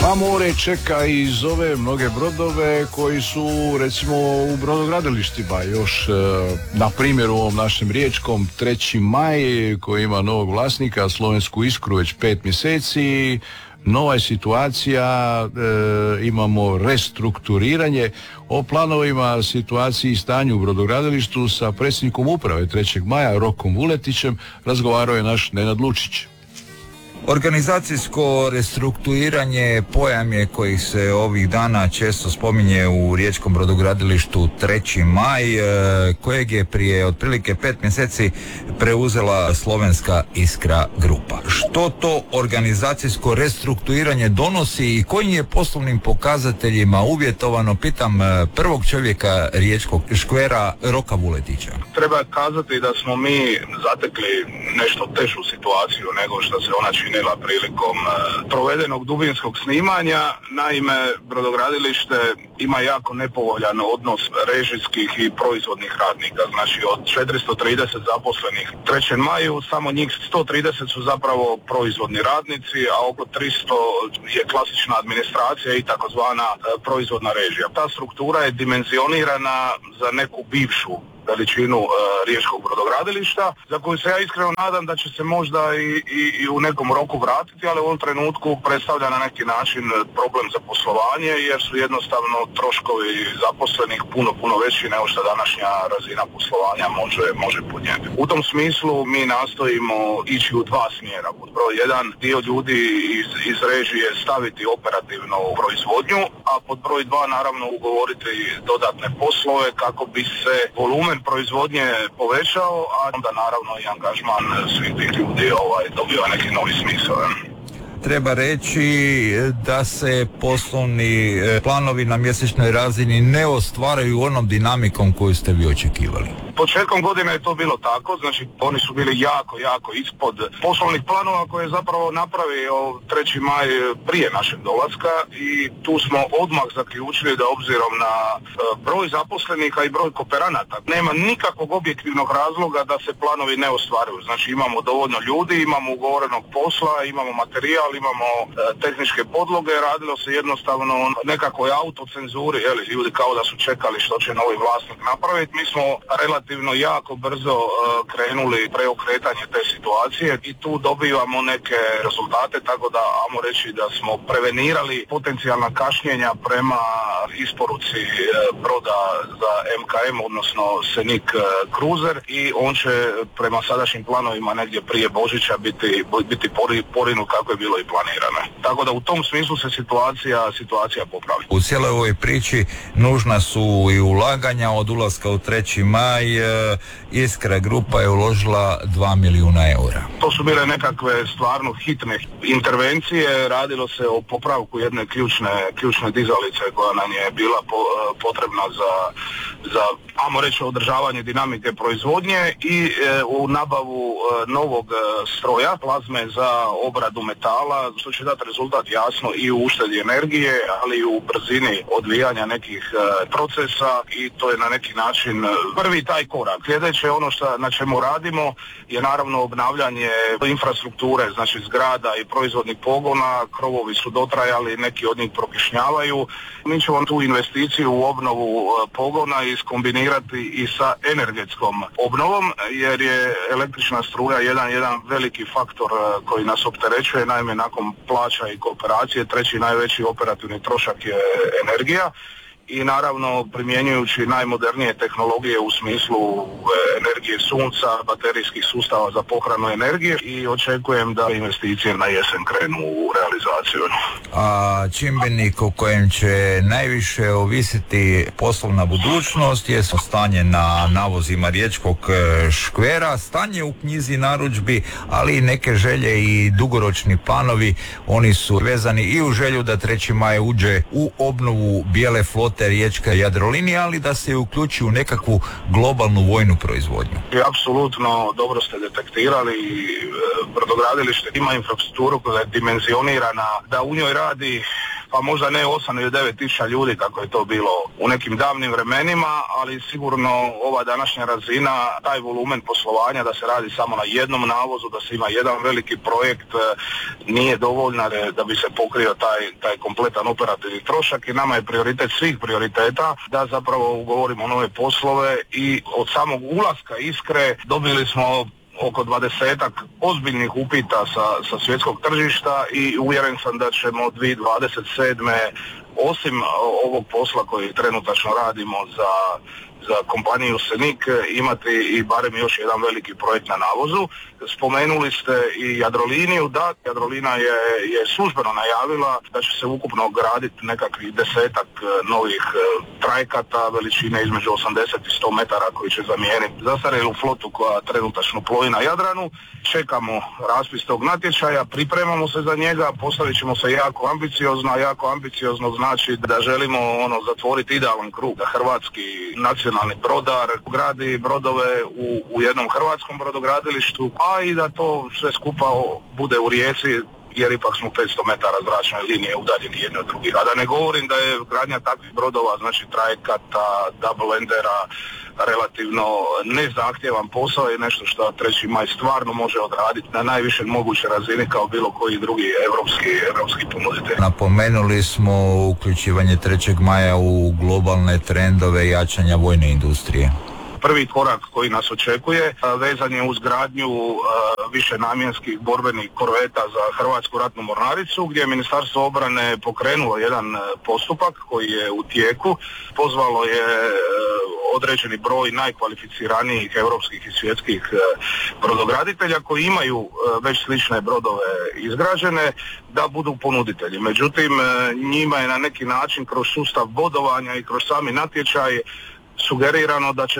Pa more čeka i zove mnoge brodove koji su recimo u brodogradilištima još, na primjer u ovom našem riječkom 3. maj koji ima novog vlasnika, Slovensku Iskru već 5 mjeseci. Nova je situacija, imamo restrukturiranje. O planovima, situaciji i stanju u brodogradilištu sa predsjednikom uprave 3. maja Rokom Vuletićem razgovarao je naš Nenad Lučić. Organizacijsko restrukturiranje pojam je koji se ovih dana često spominje u riječkom brodogradilištu 3. maj, kojeg je prije otprilike 5 mjeseci preuzela Slovenska Iskra grupa. Što to organizacijsko restrukturiranje donosi i kojim je poslovnim pokazateljima uvjetovano, pitam prvog čovjeka riječkog škvera Roka Vuletića. Treba kazati da smo mi zatekli nešto težu situaciju nego što se ona činila prilikom provedenog dubinskog snimanja. Naime, brodogradilište ima jako nepovoljan odnos režijskih i proizvodnih radnika. Znači od 430 zaposlenih 3. maju, samo njih 130 su zapravo proizvodni radnici, a oko 300 je klasična administracija i takozvana proizvodna režija. Ta struktura je dimenzionirana za neku bivšu veličinu riječkog brodogradilišta, za koju se ja iskreno nadam da će se možda i u nekom roku vratiti, ali u ovom trenutku predstavlja na neki način problem za poslovanje, jer su jednostavno troškovi zaposlenih puno veći nego što današnja razina poslovanja može podnijeti. U tom smislu mi nastojimo ići u dva smjera. Pod broj 1, dio ljudi iz režije staviti operativno u proizvodnju, a pod broj 2 naravno ugovoriti dodatne poslove kako bi se volumen proizvodnje povećao, a onda naravno i angažman svih tih ljudi dobiva neki novi smisao. Treba reći da se poslovni planovi na mjesečnoj razini ne ostvaraju onom dinamikom koju ste vi očekivali. Početkom godine je to bilo tako, znači oni su bili jako ispod poslovnih planova koje je zapravo napravio 3. maj prije našeg dolaska i tu smo odmah zaključili da obzirom na broj zaposlenih i broj kooperanata nema nikakvog objektivnog razloga da se planovi ne ostvaruju. Znači imamo dovoljno ljudi, imamo ugovorenog posla, imamo materijal, imamo tehničke podloge, radilo se jednostavno o nekakvoj autocenzuri, ljudi kao da su čekali što će novi vlasnik napraviti. Mi smo relativno jako brzo krenuli preokretanje te situacije i tu dobivamo neke rezultate, tako da ajmo reći da smo prevenirali potencijalna kašnjenja prema isporuci broda za MKM, odnosno Senik Cruiser, i on će prema sadašnjim planovima negdje prije Božića biti porinut kako je bilo i planirano. Tako da u tom smislu se situacija popravi. U cijeloj ovoj priči nužna su i ulaganja. Od ulaska u 3. maj Iskra grupa je uložila 2 milijuna eura. To su bile nekakve stvarno hitne intervencije. Radilo se o popravku jedne ključne dizalice koja nam je bila potrebna za ajmo reći održavanje dinamike proizvodnje i u nabavu novog stroja plazme za obradu metala, što će dati rezultat jasno i u uštedi energije, ali i u brzini odvijanja nekih procesa, i to je na neki način prvi taj korak. Sljedeće ono na čemu radimo je naravno obnavljanje infrastrukture, znači zgrada i proizvodnih pogona. Krovovi su dotrajali, neki od njih prokišnjavaju. Mi ćemo tu investiciju u obnovu pogona iskombinirati i sa energetskom obnovom, jer je električna struja jedan veliki faktor koji nas opterećuje. Naime, nakon plaća i kooperacije 3. najveći operativni trošak je energija. I naravno primjenjujući najmodernije tehnologije u smislu energije sunca, baterijskih sustava za pohranu energije, i očekujem da investicije na jesen krenu u realizaciju. A čimbenik o kojem će najviše ovisiti poslovna budućnost je stanje na navozima riječkog škvera, stanje u knjizi narudžbi, ali i neke želje i dugoročni planovi. Oni su vezani i u želju da 3. maj uđe u obnovu bijele flote riječka Jadrolinija, ali da se uključi u nekakvu globalnu vojnu proizvodnju. Apsolutno dobro ste detektirali. Brodogradilište ima infrastrukturu koja je dimenzionirana da u njoj radi pa možda ne 8 ili 9 tisuća ljudi kako je to bilo u nekim davnim vremenima, ali sigurno ova današnja razina, taj volumen poslovanja da se radi samo na jednom navozu, da se ima jedan veliki projekt, nije dovoljna da bi se pokrio taj kompletan operativni trošak i nama je prioritet svih prioriteta da zapravo ugovorimo nove poslove i od samog ulaska Iskre dobili smo oko 20-ak ozbiljnih upita sa svjetskog tržišta i uvjeren sam da ćemo 2027. osim ovog posla koji trenutačno radimo za kompaniju Senik imati i barem još jedan veliki projekt na navozu. Spomenuli ste i Jadroliniju, da, Jadrolina je službeno najavila da će se ukupno graditi nekakvih 10-ak novih trajekata veličine između 80 i 100 metara koji će zamijeniti zastarjelu flotu koja trenutačno plovi na Jadranu. Čekamo raspis tog natječaja, pripremamo se za njega, postavit ćemo se jako ambiciozno, a jako ambiciozno znači da želimo zatvoriti idealan krug, da hrvatski nacionalni brodar gradi brodove u jednom hrvatskom brodogradilištu, a i da to sve skupa bude u Rijeci, jer ipak smo 500 metara zračne linije udaljeni jedni od drugih. A da ne govorim da je gradnja takvih brodova, znači trajekata, double endera, relativno nezahtjevan posao i nešto što 3. maj stvarno može odraditi na najvišoj mogućoj razini kao bilo koji drugi evropski ponuditelj. Napomenuli smo uključivanje 3. maja u globalne trendove jačanja vojne industrije. Prvi korak koji nas očekuje vezan je uz gradnju višenamjenskih borbenih korveta za Hrvatsku ratnu mornaricu, gdje je Ministarstvo obrane pokrenulo jedan postupak koji je u tijeku. Pozvalo je određeni broj najkvalificiranijih europskih i svjetskih brodograditelja koji imaju već slične brodove izgrađene da budu ponuditelji. Međutim, njima je na neki način kroz sustav bodovanja i kroz sami natječaj sugerirano da će